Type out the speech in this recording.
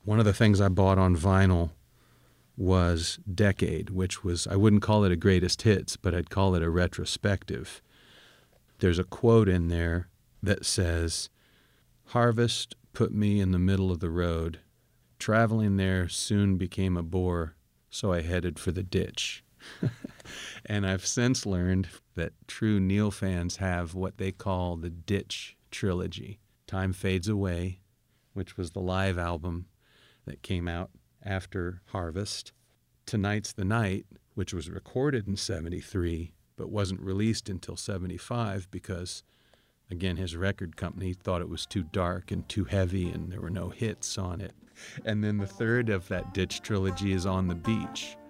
One of the things I bought on vinyl was Decade, which was, I wouldn't call it a greatest hits, but I'd call it a retrospective. There's a quote in there that says, "Harvest put me in the middle of the road. Traveling there soon became a bore, so I headed for the ditch." And I've since learned that true Neil fans have what they call the Ditch Trilogy. Time Fades Away, which was the live album that came out after Harvest. Tonight's the Night, which was recorded in 73, but wasn't released until 75 because, again, his record company thought it was too dark and too heavy and there were no hits on it. And then the third of that Ditch Trilogy is On the Beach,